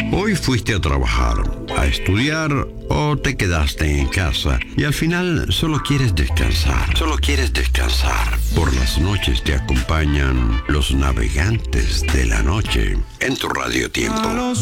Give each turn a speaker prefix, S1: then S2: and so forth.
S1: Hoy fuiste a trabajar, a estudiar o te quedaste en casa y al final solo quieres descansar. Solo quieres descansar. Por las noches te acompañan los navegantes de la noche en tu Radio Tiempo.